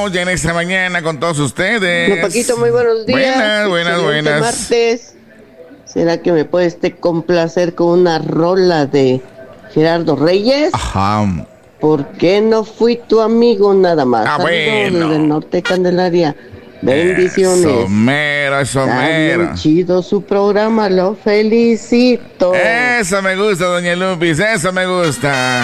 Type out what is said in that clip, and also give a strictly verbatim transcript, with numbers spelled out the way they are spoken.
estamos ya en esta mañana con todos ustedes. Don Paquito, muy buenos días. Buenas, buenas, Excelente buenas. martes. ¿Será que me puedes te complacer con una rola de Gerardo Reyes? Ajá. ¿Por qué no fui tu amigo nada más? Ah, Saludos bueno. desde el norte de Candelaria. Bendiciones. Eso mero, eso Está mero. bien chido su programa, lo felicito. Eso me gusta, doña Lupis, eso me gusta.